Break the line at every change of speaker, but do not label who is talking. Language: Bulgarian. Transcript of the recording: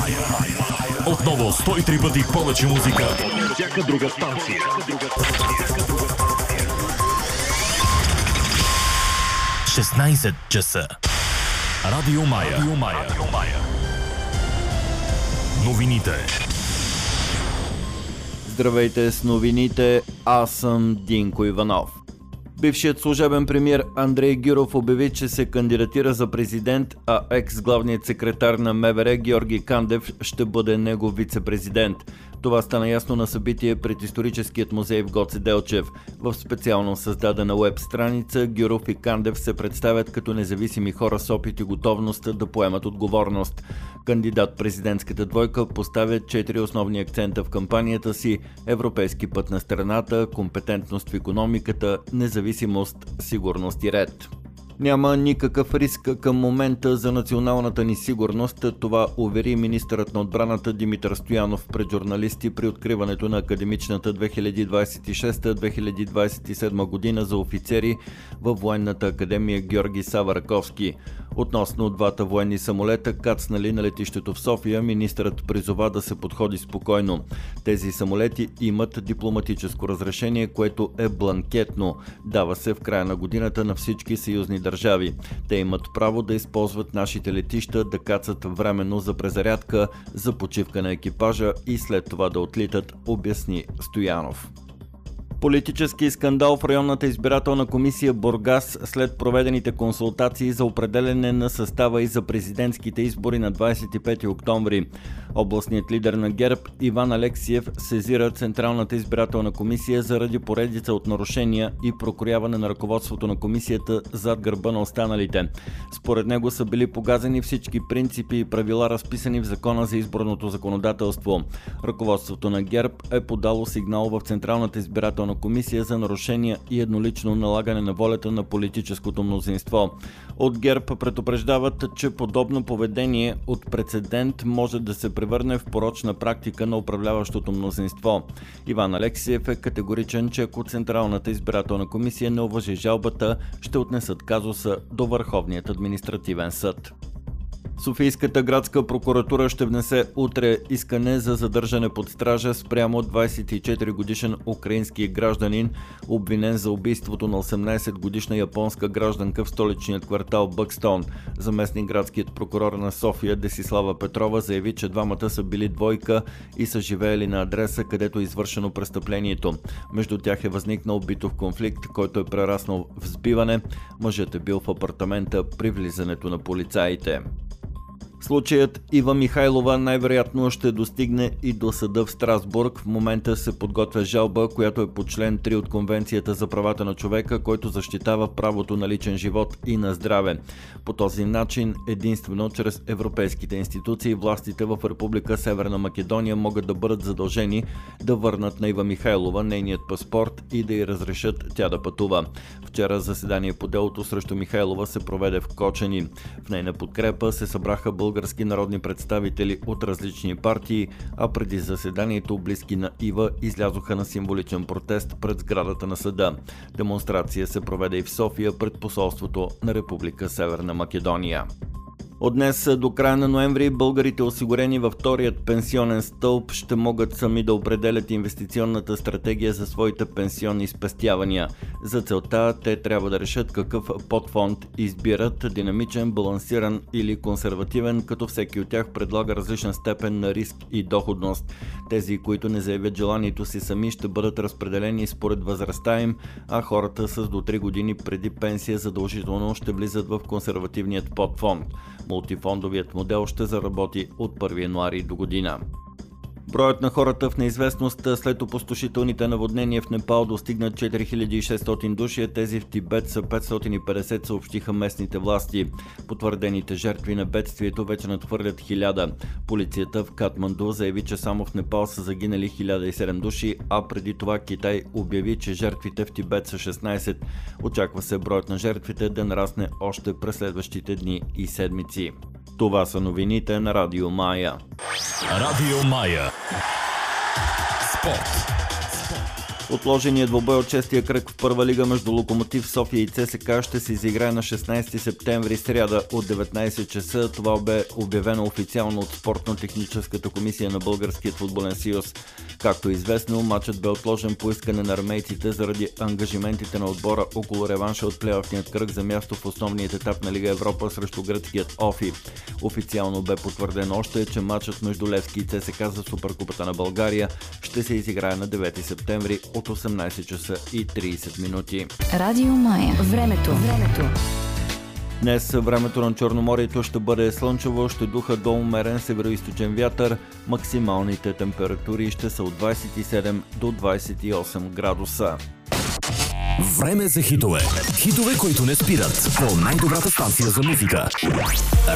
Отново 103 пъти повече музика.
Всяка друга станция.
16 часа. Радио Мая. Новините.
Здравейте с новините, аз съм Динко Иванов. Бившият служебен премиер Андрей Гюров обяви, че се кандидатира за президент, а екс-главният секретар на МВР Георги Кандев ще бъде негов вице-президент. Това стана ясно на събитие пред историческият музей в Гоце Делчев. В специално създадена уеб страница Гюров и Кандев се представят като независими хора с опит и готовност да поемат отговорност. Кандидат-президентската двойка поставя 4 основни акцента в кампанията си: европейски път на страната, компетентност в икономиката, независимост, сигурност и ред. Няма никакъв риск към момента за националната ни сигурност, това увери министърът на отбраната Димитър Стоянов пред журналисти при откриването на академичната 2026-2027 година за офицери във военната академия Георги Сава Раковски. Относно двата военни самолета, кацнали на летището в София, министърът призова да се подходи спокойно. Тези самолети имат дипломатическо разрешение, което е бланкетно. Дава се в края на годината на всички съюзни държави. Те имат право да използват нашите летища, да кацат временно за презарядка, за почивка на екипажа и след това да отлитат, обясни Стоянов. Политически скандал в районната избирателна комисия Бургас след проведените консултации за определене на състава и за президентските избори на 25 октомври. Областният лидер на ГЕРБ Иван Алексиев сезира Централната избирателна комисия заради поредица от нарушения и прокрояване на ръководството на комисията зад гърба на останалите. Според него са били погазени всички принципи и правила, разписани в Закона за изборното законодателство. Ръководството на ГЕРБ е подало сигнал в Централната избирателна комисия за нарушения и еднолично налагане на волята на политическото мнозинство. От ГЕРБ предупреждават, че подобно поведение от прецедент може да се превърне в порочна практика на управляващото мнозинство. Иван Алексиев е категоричен, че ако Централната избирателна комисия не уважи жалбата, ще отнесат казуса до Върховният административен съд. Софийската градска прокуратура ще внесе утре искане за задържане под стража спрямо 24-годишен украински гражданин, обвинен за убийството на 18-годишна японска гражданка в столичният квартал Бъкстон. Заместник градският прокурор на София Десислава Петрова заяви, че двамата са били двойка и са живеели на адреса, където е извършено престъплението. Между тях е възникнал битов конфликт, който е прераснал в сбиване. Мъжът е бил в апартамента при влизането на полицаите. Случаят Ива Михайлова най-вероятно ще достигне и до съда в Страсбург. В момента се подготвя жалба, която е по член 3 от Конвенцията за правата на човека, който защитава правото на личен живот и на здраве. По този начин, единствено чрез европейските институции, властите в Република Северна Македония могат да бъдат задължени да върнат на Ива Михайлова нейният паспорт и да й разрешат тя да пътува. Вчера заседание по делото срещу Михайлова се проведе в Кочани. В нейна подкрепа се събраха български народни представители от различни партии, а преди заседанието близки на Ива излязоха на символичен протест пред сградата на съда. Демонстрация се проведе и в София пред посолството на Република Северна Македония. От днес до края на ноември българите, осигурени във вторият пенсионен стълб, ще могат сами да определят инвестиционната стратегия за своите пенсионни спестявания. За целта те трябва да решат какъв подфонд избират – динамичен, балансиран или консервативен, като всеки от тях предлага различна степен на риск и доходност. Тези, които не заявят желанието си сами, ще бъдат разпределени според възрастта им, а хората с до 3 години преди пенсия задължително ще влизат в консервативният подфонд. Мултифондовият модел ще заработи от 1 януари до година. Броят на хората в неизвестност след опустошителните наводнения в Непал достигнат 4600 души, а тези в Тибет са 550, съобщиха местните власти. Потвърдените жертви на бедствието вече надхвърлят 1000. Полицията в Катманду заяви, че само в Непал са загинали 1007 души, а преди това Китай обяви, че жертвите в Тибет са 16. Очаква се броят на жертвите да нарасне още през следващите дни и седмици. Това са новините на Радио Мая.
Радио Мая. Спорт.
Отложеният двубой от 6-я кръг в първа лига между Локомотив София и ЦСКА ще се изиграе на 16 септември сряда от 19 часа. Това бе обявено официално от Спортно-техническата комисия на Българският футболен съюз. Както е известно, матчът бе отложен по искане на армейците заради ангажиментите на отбора около реванша от плейофният кръг за място в основният етап на Лига Европа срещу гръцкият ОФИ. Официално бе потвърдено още, че матчът между Левски и ЦСКА за Суперкупата на България ще се изиграе на 9 септември от 18 часа и 30 минути.
Радио Мая. Времето.
Днес времето на Черноморието ще бъде слънчево, ще духа до умерен североизточен вятър. Максималните температури ще са от 27 до 28 градуса.
Време за хитове. Хитове, които не спират. По най-добрата станция за музика.